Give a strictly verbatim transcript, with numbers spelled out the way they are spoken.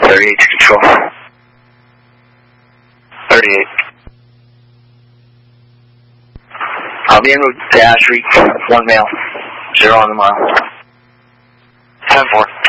thirty-eight to control. thirty-eight. I'll be en route to Ash Reek, one male, zero on the mile. ten four.